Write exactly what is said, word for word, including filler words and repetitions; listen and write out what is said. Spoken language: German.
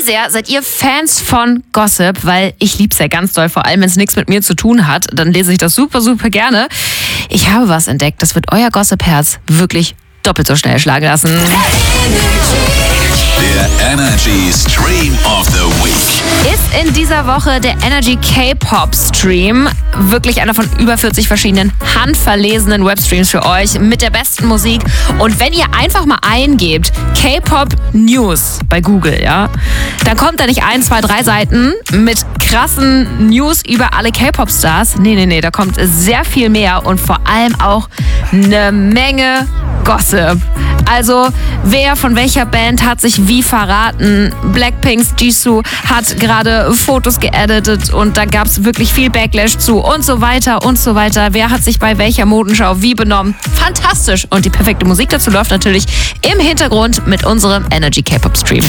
sehr seid ihr Fans von Gossip? Weil ich lieb's ja ganz doll, vor allem wenn es nichts mit mir zu tun hat. Dann lese ich das super, super gerne. Ich habe was entdeckt, das wird euer Gossip-Herz wirklich doppelt so schnell schlagen lassen. Der Energy Stream of the Week Ist in dieser Woche der Energy K-Pop Stream. Wirklich einer von über vierzig verschiedenen handverlesenen Webstreams für euch mit der besten Musik. Und wenn ihr einfach mal eingebt K-Pop News bei Google, ja, dann kommt da nicht ein, zwei, drei Seiten mit krassen News über alle K-Pop-Stars. Nee, nee, nee, da kommt sehr viel mehr und vor allem auch eine Menge Gossip. Also, wer von welcher Band hat sich wie verraten? Blackpinks Jisoo hat gerade Fotos geeditet und da gab es wirklich viel Backlash zu und so weiter und so weiter. Wer hat sich bei welcher Modenschau wie benommen? Fantastisch! Und die perfekte Musik dazu läuft natürlich im Hintergrund mit unserem Energy K-Pop Stream.